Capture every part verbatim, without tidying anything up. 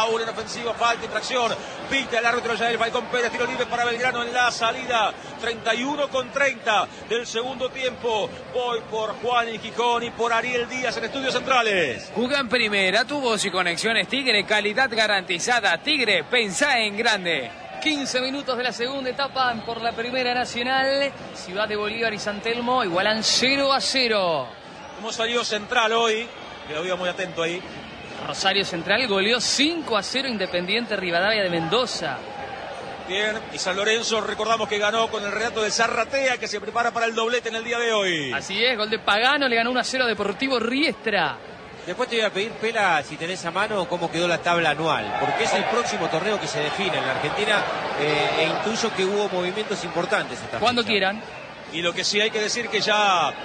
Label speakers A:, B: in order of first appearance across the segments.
A: Foul en ofensiva, falta, infracción. Pita el árbitro ya el Falcón Pérez, tiro libre para Belgrano en la salida. treinta y uno con treinta del segundo tiempo. Voy por Juan y Gijón y por Ariel Díaz en Estudios Centrales.
B: Juega en primera, tubos y conexiones Tigre, calidad garantizada. Tigre, pensá en grande. quince minutos de la segunda etapa por la Primera Nacional. Ciudad de Bolívar y San Telmo igualan cero a cero.
A: ¿Cómo salió Central hoy? Que lo veo muy atento ahí.
B: Rosario Central goleó cinco a cero Independiente Rivadavia de Mendoza.
A: Bien, y San Lorenzo, recordamos que ganó con el relato de Zarratea, que se prepara para el doblete en el día de hoy.
B: Así es, gol de Pagano, le ganó uno a cero a Deportivo Riestra.
C: Después te voy a pedir, Pela, si tenés a mano, cómo quedó la tabla anual, porque es el próximo torneo que se define en la Argentina, eh, e intuyo que hubo movimientos importantes esta
B: Cuando
C: fecha.
B: quieran.
A: Y lo que sí hay que decir que ya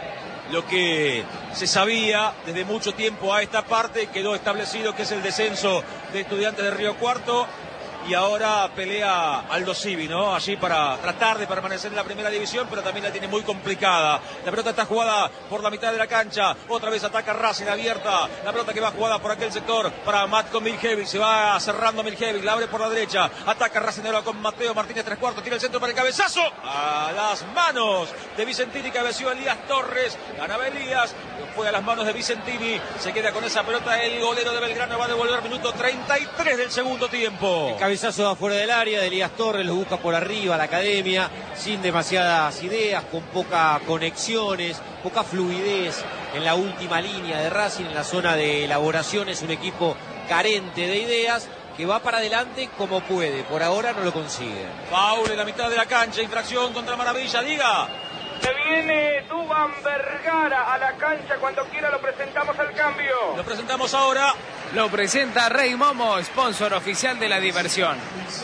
A: lo que se sabía desde mucho tiempo a esta parte quedó establecido, que es el descenso de Estudiantes de Río Cuarto. Y ahora pelea Aldo Civi, ¿no? Allí para tratar de permanecer en la primera división, pero también la tiene muy complicada. La pelota está jugada por la mitad de la cancha. Otra vez ataca Racing abierta. La pelota que va jugada por aquel sector para Matko Miljevic. Se va cerrando Miljevic, la abre por la derecha. Ataca Racing ahora con Mateo Martínez, tres cuartos. Tira el centro para el cabezazo. A las manos de Vicentini, cabeció Elías Torres. Ganaba Elías. Fue a las manos de Vicentini. Se queda con esa pelota el golero de Belgrano. Va a devolver minuto treinta y tres del segundo tiempo.
C: Cabezazo afuera del área de Elías Torres, lo busca por arriba la academia, sin demasiadas ideas, con pocas conexiones, poca fluidez en la última línea de Racing, en la zona de elaboración. Es un equipo carente de ideas, que va para adelante como puede, por ahora no lo consigue.
A: Foul en la mitad de la cancha, infracción contra Maravilla, diga.
D: Se viene Dubán Vergara a la cancha, cuando quiera lo presentamos al cambio.
A: Lo presentamos ahora.
B: Lo presenta Rey Momo, sponsor oficial de la diversión.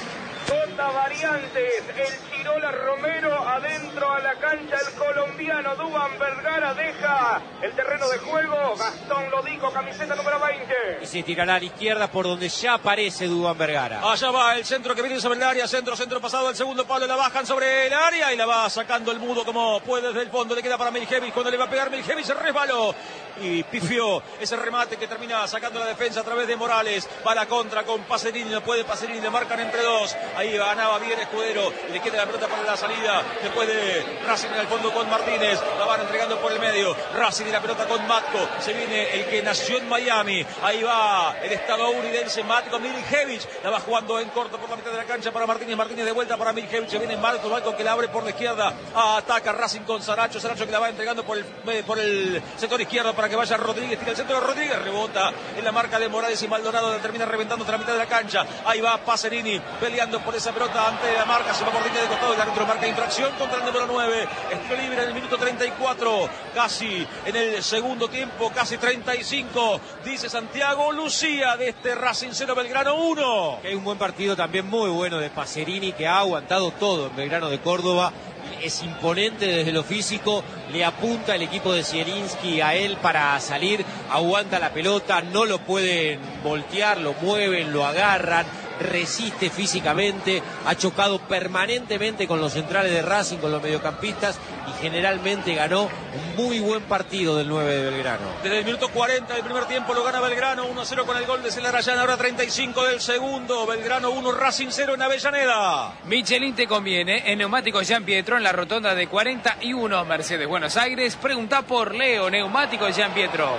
D: J Variantes, el Chirola Romero, adentro a la cancha el colombiano Dubán Vergara deja el terreno de juego. Gastón Lodico, camiseta número veinte.
C: Y se tirará a la izquierda por donde ya aparece Dubán Vergara.
A: Allá va el centro que viene sobre el área, centro, centro pasado, el segundo palo, la bajan sobre el área y la va sacando el mudo como puede desde el fondo. Le queda para Miljevic, cuando le va a pegar Miljevic se resbaló y pifió ese remate que termina sacando la defensa a través de Morales. Va la contra con Pacerini, no puede Pacerini, le marcan entre dos. Ahí ganaba bien Escudero, le queda la pelota para la salida, después de Racing en el fondo con Martínez, la van entregando por el medio, Racing y la pelota con Matko, se viene el que nació en Miami, ahí va el estadounidense Matko Miljevic, la va jugando en corto por la mitad de la cancha para Martínez, Martínez de vuelta para Miljevic, se viene Marco, Marco que la abre por la izquierda, ataca Racing con Saracho, Saracho que la va entregando por el, por el sector izquierdo para que vaya Rodríguez, tira el centro de Rodríguez, rebota en la marca de Morales y Maldonado, la termina reventando otra mitad de la cancha, ahí va Pacerini peleando por esa pelota ante la marca, se va por línea de costado, el árbitro marca infracción contra el número nueve, estilo libre en el minuto treinta y cuatro, casi en el segundo tiempo, casi treinta y cinco, dice Santiago Lucía de este Racing cero Belgrano uno.
C: Que hay un buen partido también muy bueno de Pacerini, que ha aguantado todo en Belgrano de Córdoba. Es imponente desde lo físico, le apunta el equipo de Zielinski a él para salir, aguanta la pelota, no lo pueden voltear, lo mueven, lo agarran, resiste físicamente, ha chocado permanentemente con los centrales de Racing, con los mediocampistas, y generalmente ganó un muy buen partido del nueve de Belgrano.
A: Desde el minuto cuarenta del primer tiempo lo gana Belgrano uno a cero con el gol de Celarayán, ahora treinta y cinco del segundo, Belgrano uno, Racing cero en Avellaneda.
B: Michelin te conviene, en Neumáticos Jean Pietro, en la rotonda de cuarenta y uno Mercedes Buenos Aires. Pregunta por Leo, Neumáticos Jean Pietro.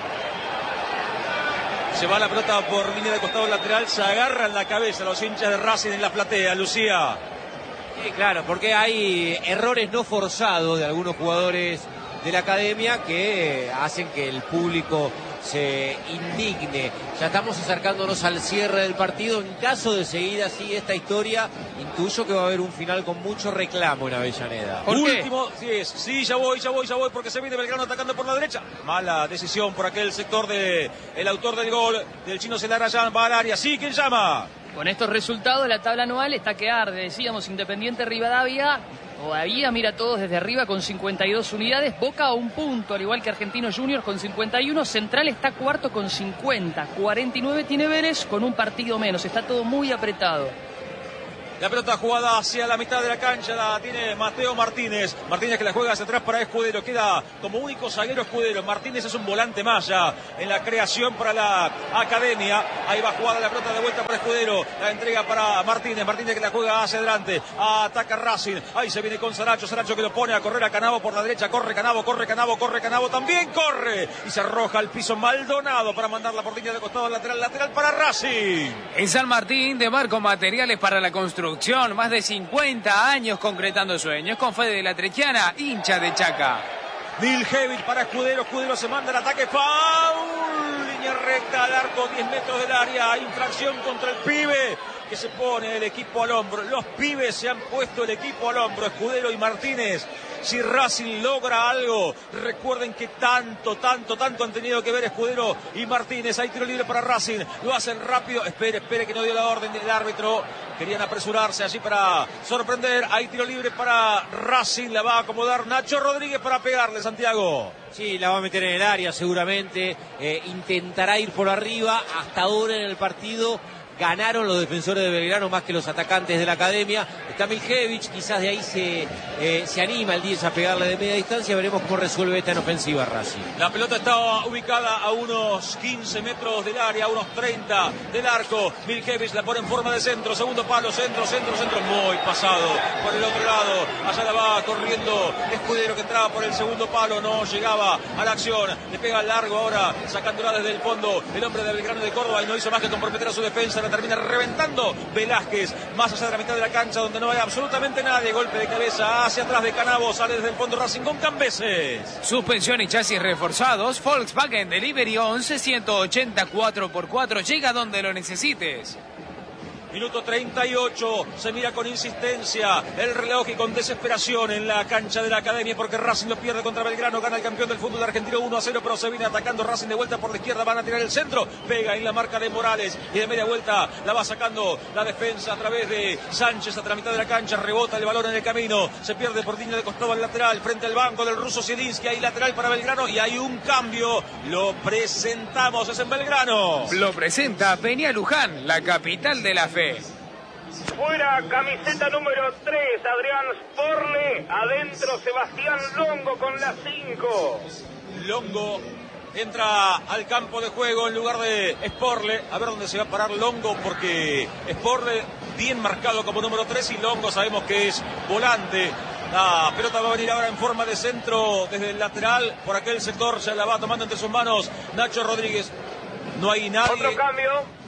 A: Se va la pelota por línea de costado lateral, se agarran la cabeza los hinchas de Racing en la platea, Lucía.
C: Sí, claro, porque hay errores no forzados de algunos jugadores de la academia que hacen que el público se indigne. Ya estamos acercándonos al cierre del partido. En caso de seguir así esta historia, intuyo que va a haber un final con mucho reclamo en Avellaneda.
B: ¿Por qué?
A: Último, sí, es, sí, ya voy, ya voy, ya voy, porque se viene Belgrano atacando por la derecha. Mala decisión por aquel sector de el autor del gol, del chino Celarayán, va al área. Sí, ¿quién llama?
B: Con estos resultados, la tabla anual está que arde. Decíamos, Independiente Rivadavia todavía mira todos desde arriba con cincuenta y dos unidades. Boca a un punto, al igual que Argentinos Juniors con cincuenta y uno. Central está cuarto con cincuenta. cuarenta y nueve tiene Vélez con un partido menos. Está todo muy apretado.
A: La pelota jugada hacia la mitad de la cancha, la tiene Mateo Martínez. Martínez que la juega hacia atrás para Escudero. Queda como único zaguero Escudero. Martínez es un volante más ya en la creación para la academia. Ahí va jugada la pelota de vuelta para Escudero. La entrega para Martínez. Martínez que la juega hacia adelante. Ataca Racing. Ahí se viene con Saracho. Saracho que lo pone a correr a Canavo por la derecha. Corre Canavo, corre Canavo, corre Canavo. También corre. Y se arroja al piso Maldonado para mandarla por línea de costado lateral. Lateral para Racing.
B: En San Martín, de Marco Materiales para la construcción. Más de cincuenta años concretando sueños. Con Fede de la Trequiana, hincha de Chaca.
A: Miljevic para Escudero. Escudero se manda el ataque. Foul. Línea recta al arco, diez metros del área. Infracción contra el pibe que se pone el equipo al hombro. Los pibes se han puesto el equipo al hombro. Escudero y Martínez. Si Racing logra algo, recuerden que tanto, tanto, tanto han tenido que ver Escudero y Martínez. Hay tiro libre para Racing, lo hacen rápido. Espere, espere que no dio la orden del árbitro. Querían apresurarse allí para sorprender. Hay tiro libre para Racing, la va a acomodar Nacho Rodríguez para pegarle, Santiago.
C: Sí, la va a meter en el área seguramente. Eh, intentará ir por arriba. Hasta ahora en el partido ganaron los defensores de Belgrano más que los atacantes de la academia. Está Miljevic, quizás de ahí se, eh, se anima el diez a pegarle de media distancia. Veremos cómo resuelve esta en ofensiva Racing.
A: La pelota está ubicada a unos quince metros del área, a unos treinta del arco. Miljevic la pone en forma de centro, segundo palo, centro, centro, centro, muy pasado por el otro lado. Allá la va corriendo Escudero que entraba por el segundo palo, no llegaba a la acción. Le pega al largo ahora, sacándola desde el fondo. El hombre de Belgrano de Córdoba y no hizo más que comprometer a su defensa. Termina reventando Velázquez, más allá de la mitad de la cancha donde no hay absolutamente nadie. Golpe de cabeza hacia atrás de Canavo, sale desde el fondo Racing con Cambeses.
B: Suspensión y chasis reforzados. Volkswagen Delivery once, ciento ochenta cuatro por cuatro. Llega donde lo necesites.
A: Minuto treinta y ocho, se mira con insistencia el reloj y con desesperación en la cancha de la academia porque Racing lo pierde contra Belgrano, gana el campeón del fútbol argentino uno a cero, pero se viene atacando Racing de vuelta por la izquierda, van a tirar el centro, pega en la marca de Morales y de media vuelta la va sacando la defensa a través de Sánchez a la mitad de la cancha, rebota el balón en el camino, se pierde por línea de costado al lateral, frente al banco del ruso Zielinski, hay lateral para Belgrano y hay un cambio, lo presentamos, es en Belgrano.
B: Lo presenta Peña Luján, la capital de la fe.
D: Fuera, camiseta número tres, Adrián Sporle. Adentro, Sebastián Longo con la cinco.
A: Longo entra al campo de juego en lugar de Sporle. A ver dónde se va a parar Longo, porque Sporle bien marcado como número tres y Longo sabemos que es volante. La pelota va a venir ahora en forma de centro desde el lateral. Por aquel sector se la va tomando entre sus manos Nacho Rodríguez. No hay nadie.
D: Otro cambio.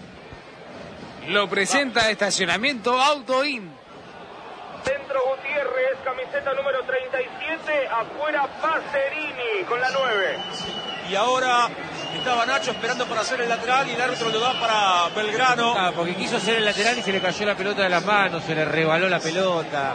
B: Lo presenta Estacionamiento Autoin.
D: Centro Gutiérrez, camiseta número treinta y siete. Afuera Pacerini con la nueve.
A: Y ahora estaba Nacho esperando para hacer el lateral y el árbitro lo da para Belgrano.
C: Ah, porque quiso hacer el lateral y se le cayó la pelota de las manos, se le rebaló la pelota.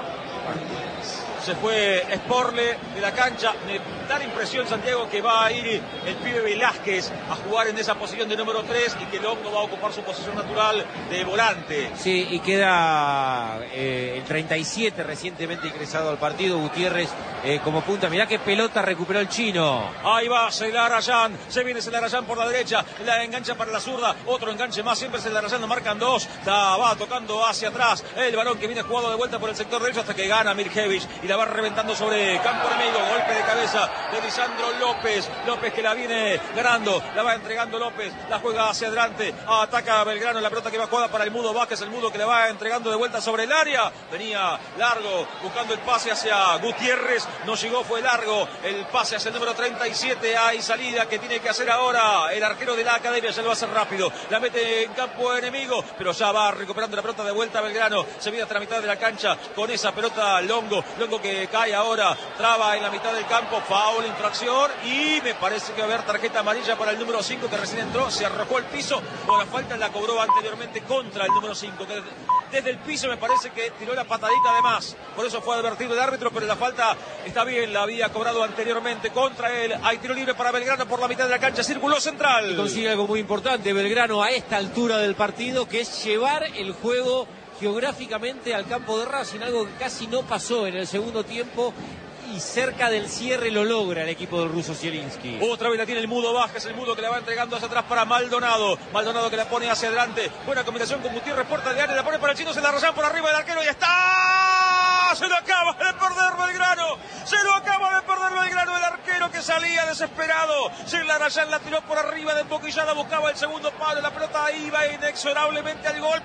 A: Se fue Sporle de la cancha. Me da la impresión, Santiago, que va a ir el pibe Velázquez a jugar en esa posición de número tres y que Longo va a ocupar su posición natural de volante.
C: Sí, y queda eh, el treinta y siete recientemente ingresado al partido, Gutiérrez eh, como punta. Mirá qué pelota recuperó el chino.
A: Ahí va Celarayán, se viene Celarayán por la derecha, la engancha para la zurda, otro enganche más, siempre Celarayán, lo marcan dos, da, va tocando hacia atrás, el balón que viene jugado de vuelta por el sector derecho hasta que gana Mirjevic y la va reventando sobre campo enemigo, golpe de cabeza de Lisandro López, López que la viene ganando, la va entregando López, la juega hacia adelante, ataca a Belgrano, la pelota que va jugada para el Mudo Vázquez, el Mudo que la va entregando de vuelta sobre el área, venía largo, buscando el pase hacia Gutiérrez, no llegó, fue largo, el pase hacia el número treinta y siete, hay salida que tiene que hacer ahora el arquero de la academia, ya lo va a hacer rápido, la mete en campo enemigo, pero ya va recuperando la pelota de vuelta a Belgrano, se viene hasta la mitad de la cancha, con esa pelota Longo, Longo que cae ahora, traba en la mitad del campo, foul, infracción y me parece que va a haber tarjeta amarilla para el número cinco que recién entró, se arrojó el piso, con la falta la cobró anteriormente contra el número cinco, que desde el piso me parece que tiró la patadita de más, por eso fue advertido el árbitro, pero la falta está bien, la había cobrado anteriormente contra él, hay tiro libre para Belgrano por la mitad de la cancha, círculo central.
C: Y consigue algo muy importante Belgrano a esta altura del partido, que es llevar el juego geográficamente al campo de Racing, algo que casi no pasó en el segundo tiempo. y cerca del cierre lo logra el equipo del ruso Zielinski.
A: Otra vez la tiene el Mudo Vázquez, el Mudo que la va entregando hacia atrás para Maldonado. Maldonado que la pone hacia adelante. Buena combinación con Gutiérrez, puerta de área, la pone para el chino, se la rayan por arriba del arquero y está. Se lo acaba de perder Belgrano. Se lo acaba de perder Belgrano, el arquero que salía desesperado. Se la rayan, la tiró por arriba de emboquillada, buscaba el segundo palo, la pelota iba inexorablemente al gol.